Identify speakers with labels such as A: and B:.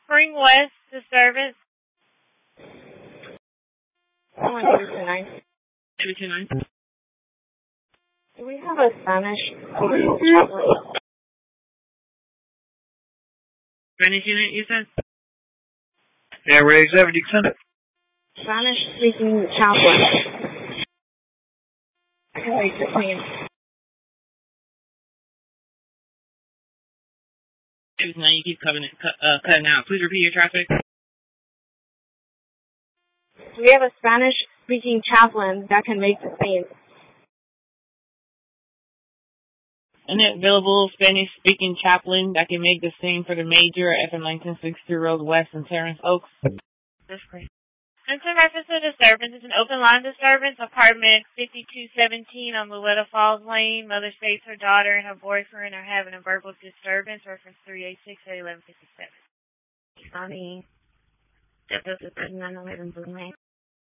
A: Spring West disturbance.
B: 329.
C: 329.
B: Do we have a Spanish chaplain?
C: Spanish unit, you said?
D: Yeah, we're examining Senate.
B: Spanish speaking chaplain. I can make the claim.
C: 229, you keep cutting out. Please repeat your traffic.
B: Do we have a Spanish speaking chaplain that can make the claim?
C: An available Spanish-speaking chaplain that can make the scene for the major at FM 1962 Road West in Terrence Oaks. That's great.
A: And some reference to disturbance. It's an open line disturbance. Apartment 5217 on Loletta Falls Lane. Mother states her daughter and her boyfriend are having a verbal disturbance. Reference 386 at 1157.
B: Sorry. That was a 3911 Boone Lane.